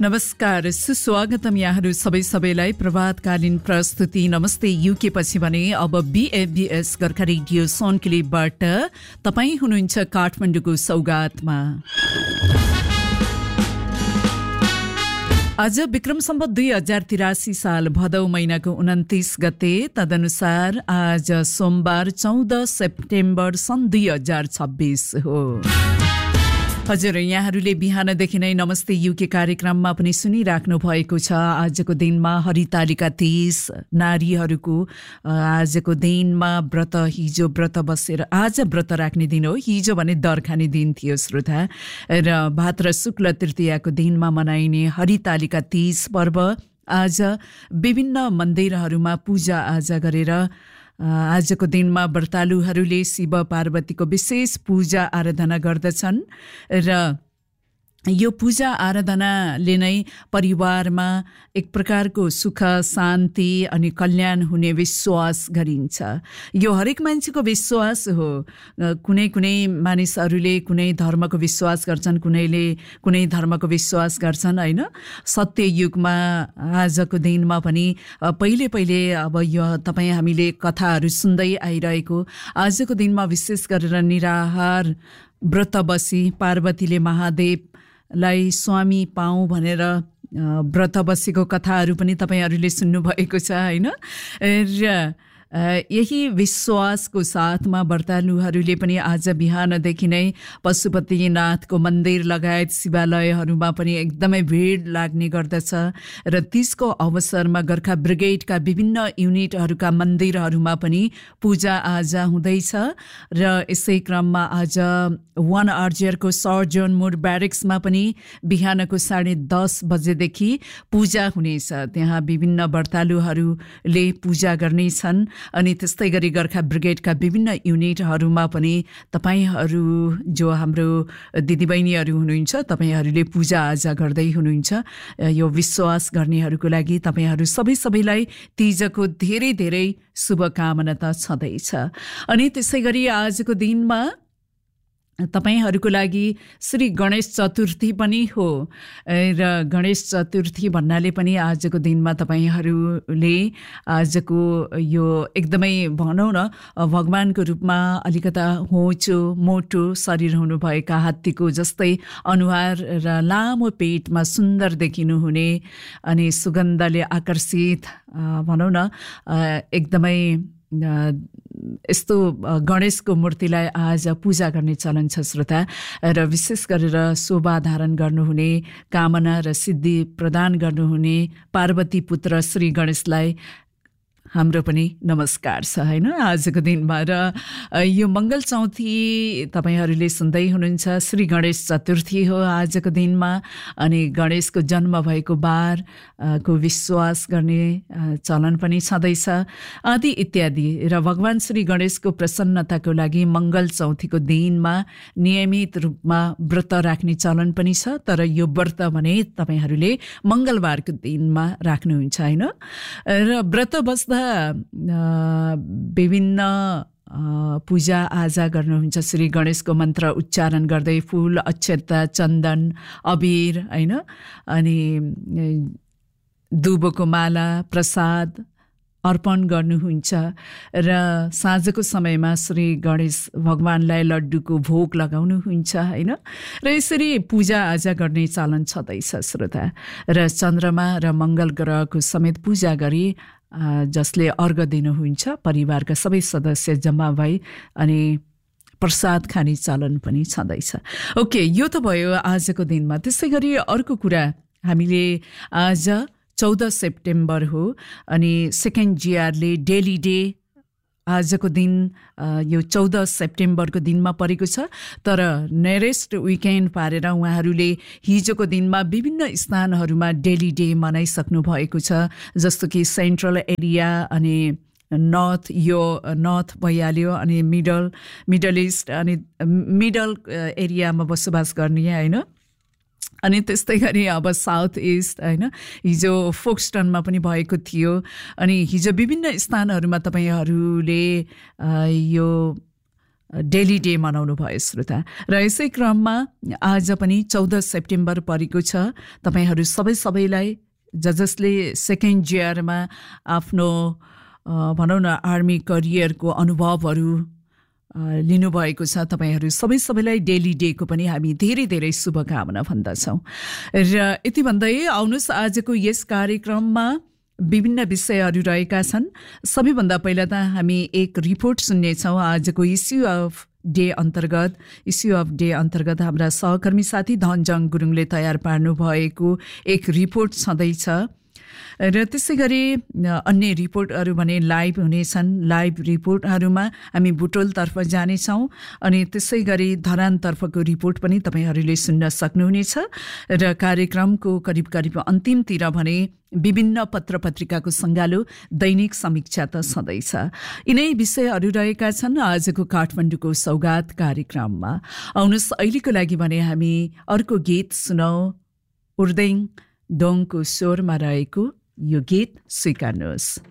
नमस्कार, सुस्वागतम यहाँहरू सबैलाई प्रभातकालीन प्रस्तुति नमस्ते युके पछि भने अब बीएबीएस गोर्खा रेडियो सोनकेलीबाट तपाईँ हुनुहुन्छ काठमाडौँको सौगातमा। आज विक्रम सम्वत 2083 साल भदौ महिनाको 29 गते, तदनुसार आज सोमबार 14 सेप्टेम्बर सन् 2026 हो। हजुर, यहाँहरूले बिहानदेखि नै नमस्ते युके कार्यक्रममा पनि सुनिराख्नु भएको छ। आजको दिनमा हरितालिका तीज, नारीहरूको आजको दिनमा व्रत, हिजो व्रत बसेर आज व्रत राख्ने दिन हो। हिजो भने दर खाने दिन थियो श्रोता, र भाद्र शुक्ल तृतीयाको दिनमा मनाइने हरितालिका तीज पर्व आज विभिन्न मन्दिरहरूमा पूजा आजा गरेर आजको दिनमा व्रतालुहरूले शिव पार्वतीको विशेष पूजा आराधना गर्दछन् र यो पूजा आराधनाले नै परिवारमा एक प्रकारको सुख, शान्ति अनि कल्याण हुने विश्वास गरिन्छ। यो हरेक मान्छेको विश्वास हो। कुनै कुनै मानिसहरूले कुनै धर्मको विश्वास गर्छन्, कुनैले कुनै धर्मको विश्वास गर्छन्, होइन। सत्य युगमा आजको दिनमा पनि पहिले अब यो तपाईँ हामीले कथाहरू सुन्दै आइरहेको आजको दिनमा विशेष गरेर निराहार व्रत बसी पार्वतीले महादेवलाई स्वामी पाऊँ भनेर व्रत बसेको कथाहरू पनि तपाईँहरूले सुन्नुभएको छ, होइन। र यही विश्वासको साथमा व्रतालुहरूले पनि आज बिहानदेखि नै पशुपतिनाथको मन्दिर लगायत शिवालयहरूमा पनि एकदमै भिड लाग्ने गर्दछ र त्यसको अवसरमा गोर्खा ब्रिगेडका विभिन्न युनिटहरूका मन्दिरहरूमा पनि पूजा आजा हुँदैछ। र यसै क्रममा आज 1 आर्जियरको सर जोन मुर ब्यारेक्समा पनि बिहानको 10:30 बजेदेखि पूजा हुनेछ। त्यहाँ विभिन्न व्रतालुहरूले पूजा गर्नेछन्। अनि त्यस्तै गरी गोर्खा ब्रिगेडका विभिन्न युनिटहरूमा पनि तपाईहरू जो हाम्रो दिदीबहिनीहरू हुनुहुन्छ, तपाईँहरूले पूजा आजा गर्दै हुनुहुन्छ। यो विश्वास गर्नेहरूको लागि तपाईँहरू सबैलाई तीजको धेरै धेरै शुभकामना त छँदैछ। अनि त्यसै गरी आजको दिनमा तपाईहरूको लागि श्री गणेश चतुर्थी पनि हो र गणेश चतुर्थी भन्नाले पनि आजको दिनमा तपाईहरूले आजको यो एकदमै भनौँ न भगवानको रूपमा अलिकता होचो मोटो शरीर हुनुभएका हात्तीको जस्तै अनुहार र लामो पेटमा सुन्दर देखिनुहुने अनि सुगन्धले आकर्षित भनौँ न एकदमै यस्तो गणेशको मूर्तिलाई आज पूजा गर्ने चलन छ श्रोता। र विशेष गरेर शोभा धारण गर्नुहुने, कामना र सिद्धि प्रदान गर्नुहुने पार्वती पुत्र श्री गणेशलाई हाम्रो पनि नमस्कार छ, होइन, आजको दिनमा। र यो मङ्गल चौथी तपाईँहरूले सुन्दै हुनुहुन्छ। श्री गणेश चतुर्थी हो आजको दिनमा अनि गणेशको जन्म भएको बार को विश्वास गर्ने चलन पनि छँदैछ आदि इत्यादि। र भगवान श्री गणेशको प्रसन्नताको लागि मङ्गल चौथीको दिनमा नियमित रूपमा व्रत राख्ने चलन पनि छ। तर यो व्रत भने तपाईँहरूले मङ्गलबारको दिनमा राख्नुहुन्छ, होइन। र व्रत बस्दा विभिन्न पूजा आजा गर्नुहुन्छ। श्री गणेशको मन्त्र उच्चारण गर्दै फूल, अक्षता, चन्दन, अबिर, होइन, अनि दुबोको माला, प्रसाद अर्पण गर्नुहुन्छ। र साँझको समयमा श्री गणेश भगवानलाई लड्डुको भोग लगाउनुहुन्छ, होइन। र यसरी पूजा आजा गर्ने चलन छँदैछ श्रोता। र चन्द्रमा र मङ्गल ग्रहको समेत पूजा गरी जसले अर्घ दिनुहुन्छ परिवारका सबै सदस्य जम्मा भई अनि प्रसाद खाने चलन पनि छँदैछ। ओके, यो त भयो आजको दिनमा। त्यसै गरी अर्को कुरा, हामीले आज 14 सेप्टेम्बर हो अनि सेकेन्ड जिआरले डेली डे आजको दिन यो 14 सेप्टेम्बरको दिनमा परेको छ। तर नेरेस्ट विकेन्ड पारेर उहाँहरूले हिजोको दिनमा विभिन्न स्थानहरूमा डेली डे मनाइसक्नु भएको छ। जस्तो कि सेन्ट्रल एरिया अनि नर्थ भइहाल्यो अनि मिडल इस्ट अनि मिडल एरियामा बसोबास गर्ने, होइन। अनि त्यस्तै गरी अब साउथ इस्ट, होइन, हिजो फोक्सटनमा पनि भएको थियो। अनि हिजो विभिन्न स्थानहरूमा तपाईँहरूले यो डेली डे मनाउनु भयो श्रोता। र यसै क्रममा आज पनि 14 सेप्टेम्बर परेको छ। तपाईहरू सबैलाई जसले सेकेन्ड इयरमा आफ्नो भनौँ न आर्मी करियरको अनुभवहरू लिनुभएको छ, तपाईहरू सबैलाई डेली डेको पनि हामी धेरै शुभकामना भन्दछौँ। र यति भन्दै आउनुहोस् आजको यस कार्यक्रममा विभिन्न विषयहरू रहेका छन्। सबैभन्दा पहिला त हामी एक रिपोर्ट सुन्नेछौँ। आजको इस्यु अफ डे अन्तर्गत हाम्रा सहकर्मी साथी धनजङ गुरुङले तयार पार्नु भएको एक रिपोर्ट छँदैछ। र त्यसै गरी अन्य रिपोर्टहरू भने लाइभ हुनेछन्। लाइभ रिपोर्टहरूमा हामी बुटोलतर्फ जानेछौँ अनि त्यसै गरी धरानतर्फको रिपोर्ट पनि तपाईँहरूले सुन्न सक्नुहुनेछ। र कार्यक्रमको करिब अन्तिमतिर भने विभिन्न पत्र-पत्रिकाको सङ्गालो दैनिक समीक्षा त छँदैछ। यिनै विषयहरू रहेका छन् आजको काठमाडौँको सौगात कार्यक्रममा। आउनुहोस् अहिलेको लागि भने हामी अर्को गीत सुनौँ। उर्देङ डोङको स्वरमा रहेको यो गीत स्वीकार्नुहोस्।